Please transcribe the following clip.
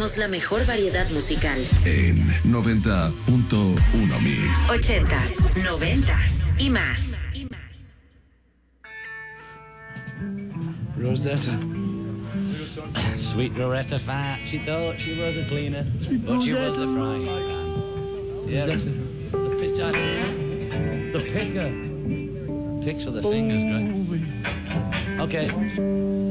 Somos la mejor variedad musical. En 90.1 Mix. 80s, 90s y más. Rosetta. Sweet Rosetta Fat. She thought she was a cleaner, but she was a frying pan. Yeah, the pitch. The picker. Picks with the fingers, great. Okay.